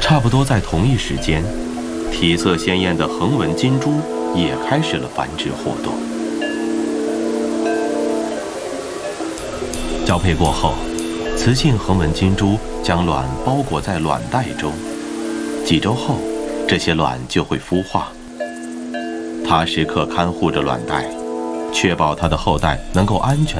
差不多在同一时间，体色鲜艳的横纹金珠也开始了繁殖活动。交配过后，雌性横纹金珠将卵包裹在卵袋中，几周后，这些卵就会孵化。它时刻看护着卵袋，确保它的后代能够安全